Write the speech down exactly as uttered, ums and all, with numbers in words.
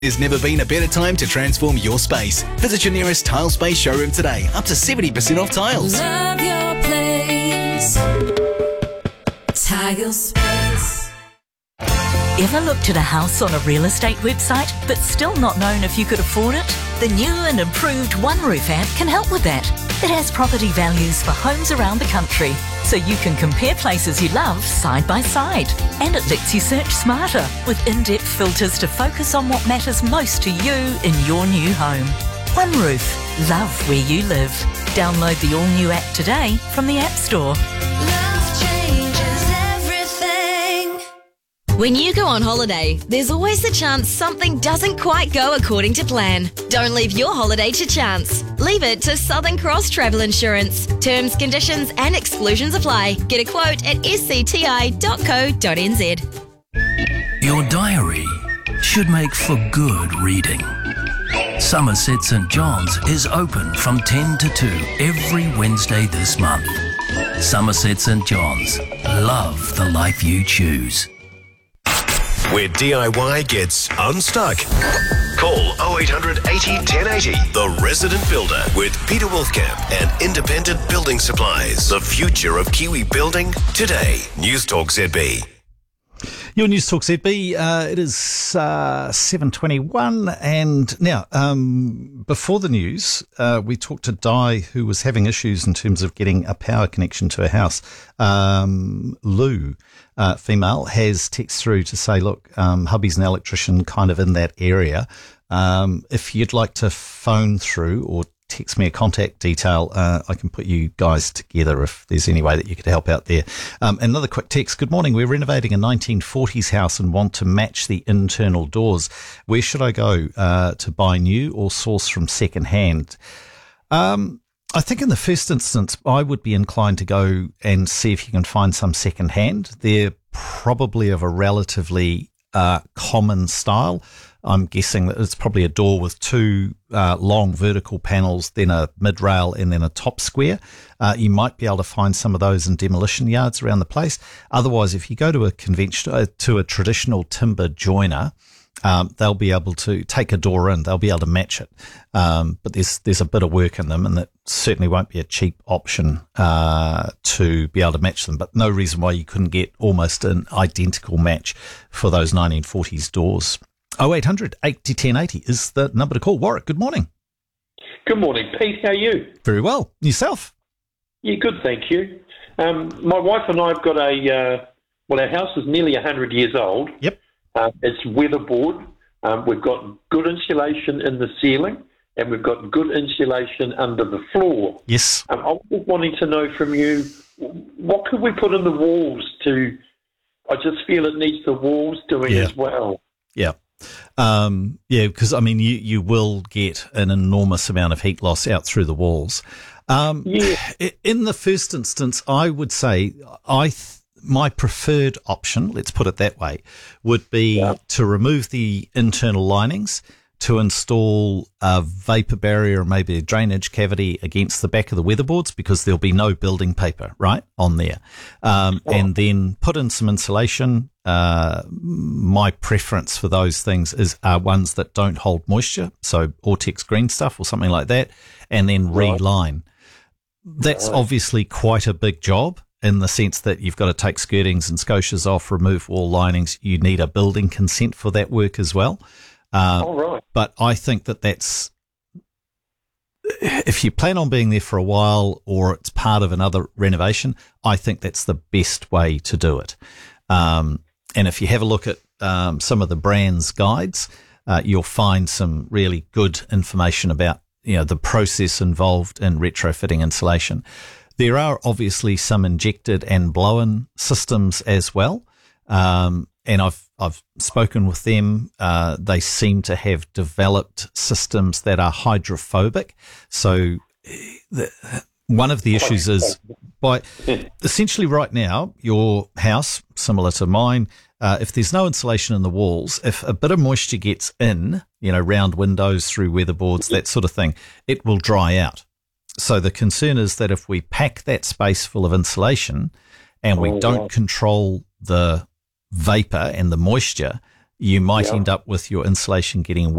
There's never been a better time to transform your space. Visit your nearest Tile Space showroom today. Up to seventy percent off tiles. Love your place. Tile Space. Ever looked at a house on a real estate website but still not known if you could afford it? The new and improved OneRoof app can help with that. It has property values for homes around the country, so you can compare places you love side by side. And it lets you search smarter with in-depth filters to focus on what matters most to you in your new home. OneRoof. Love where you live. Download the all-new app today from the App Store. Love changes everything. When you go on holiday, there's always the chance something doesn't quite go according to plan. Don't leave your holiday to chance. Leave it to Southern Cross Travel Insurance. Terms, conditions and exclusions apply. Get a quote at s c t i dot co dot n z. Your diary should make for good reading. Somerset St John's is open from ten to two every Wednesday this month. Somerset St John's. Love the life you choose. Where D I Y gets unstuck. Call oh eight hundred eighty, ten eighty. The Resident Builder with Peter Wolfcamp and Independent Building Supplies. The future of Kiwi building today. News Talk Z B. Your News Talk Z B, uh, it is uh, seven twenty-one, and now, um, before the news, uh, we talked to Di, who was having issues in terms of getting a power connection to her house. Um, Lou, uh, female, has text through to say, look, um, hubby's an electrician kind of in that area. Um, if you'd like to phone through or text me a contact detail, uh, I can put you guys together if there's any way that you could help out there. Um, another quick text. Good morning. We're renovating a nineteen forties house and want to match the internal doors. Where should I go uh, to buy new or source from second hand? Um, I think in the first instance, I would be inclined to go and see if you can find some second hand. They're probably of a relatively uh, common style. I'm guessing that it's probably a door with two uh, long vertical panels, then a mid-rail and then a top square. Uh, you might be able to find some of those in demolition yards around the place. Otherwise, if you go to a conventional, uh, to a traditional timber joiner, um, they'll be able to take a door in. They'll be able to match it. Um, but there's there's a bit of work in them, and that certainly won't be a cheap option uh, to be able to match them. But no reason why you couldn't get almost an identical match for those nineteen forties doors. oh eight hundred eighty, ten eighty is the number to call. Warwick, good morning. Good morning, Pete. How are you? Very well. Yourself? Yeah, good, thank you. Um, my wife and I have got a, uh, well, our house is nearly one hundred years old. Yep. Uh, it's weatherboard. Um, we've got good insulation in the ceiling, and we've got good insulation under the floor. Yes. Um, I was wanting to know from you, what could we put in the walls to, I just feel it needs the walls doing Yeah. as well. Yeah. Um, yeah, because, I mean, you, you will get an enormous amount of heat loss out through the walls. Um, Yeah. i- In the first instance, I would say I th- my preferred option, let's put it that way, would be Yeah. to remove the internal linings, to install a vapor barrier or maybe a drainage cavity against the back of the weatherboards, because there'll be no building paper, right, on there. Um, Oh. and then put in some insulation. Uh, my preference for those things is are ones that don't hold moisture, so Ortex green stuff or something like that, and then Right. reline. That's Right. obviously quite a big job, in the sense that you've got to take skirtings and scotias off, remove wall linings. You need a building consent for that work as well. Uh, All right. but I think that that's, if you plan on being there for a while or it's part of another renovation, I think that's the best way to do it. Um, and if you have a look at um, some of the brands' guides, uh, you'll find some really good information about, you know, the process involved in retrofitting insulation. There are obviously some injected and blown systems as well. Um, and I've, I've spoken with them. Uh, they seem to have developed systems that are hydrophobic. So the, one of the issues is by essentially right now, your house, similar to mine, uh, if there's no insulation in the walls, if a bit of moisture gets in, you know, round windows, through weatherboards, that sort of thing, it will dry out. So the concern is that if we pack that space full of insulation and we Oh, don't wow. control the vapor and the moisture, you might Yeah. end up with your insulation getting